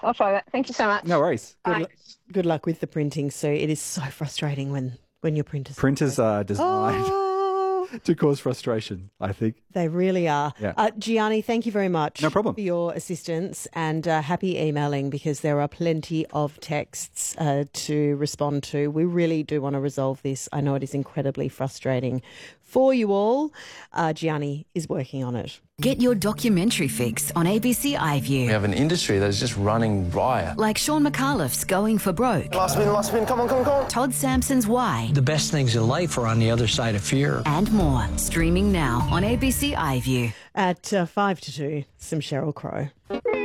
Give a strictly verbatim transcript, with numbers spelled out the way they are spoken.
I'll try that. Thank you so much. No worries. Bye. Good, lu- good luck with the printing, Sue. It is so frustrating when, when your printers... Printers are designed Oh, to cause frustration, I think. they really are. Yeah. Uh, Gianni, thank you very much. No problem. For your assistance, and uh, happy emailing, because there are plenty of texts uh, to respond to. We really do want to resolve this. I know it is incredibly frustrating for you all. Uh, Gianni is working on it. Get your documentary fix on A B C iView. We have an industry that is just running riot. Like Sean McAuliffe's Going for Broke, Last spin, last spin, come on, come on, come on. Todd Sampson's Why, The best things in life are on the other side of fear. and more. Streaming now on A B C iView. At uh, five to two, some Sheryl Crow.